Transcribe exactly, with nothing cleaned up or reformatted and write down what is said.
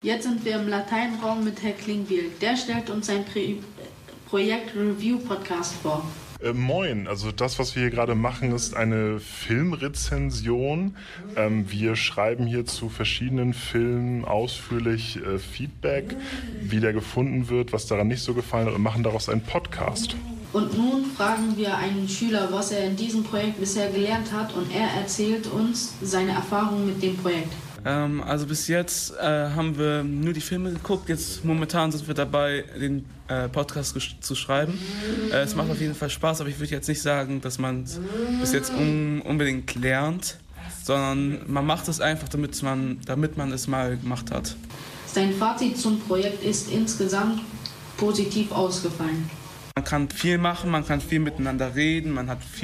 Jetzt sind wir im Lateinraum mit Herrn Klingbiel. Der stellt uns sein Pre- Projekt Review Podcast vor. Äh, moin, also das, was wir hier gerade machen, ist eine Filmrezension. Ähm, wir schreiben hier zu verschiedenen Filmen ausführlich äh, Feedback, wie der gefunden wird, was daran nicht so gefallen hat und machen daraus einen Podcast. Und nun fragen wir einen Schüler, was er in diesem Projekt bisher gelernt hat, und er erzählt uns seine Erfahrungen mit dem Projekt. Ähm, also bis jetzt äh, haben wir nur die Filme geguckt, jetzt momentan sind wir dabei, den äh, Podcast gesch- zu schreiben. Äh, es macht auf jeden Fall Spaß, aber ich würde jetzt nicht sagen, dass man es bis jetzt un- unbedingt lernt, sondern man macht es einfach, damit man, damit man es mal gemacht hat. Sein Fazit zum Projekt ist insgesamt positiv ausgefallen. Man kann viel machen, man kann viel miteinander reden, man hat viel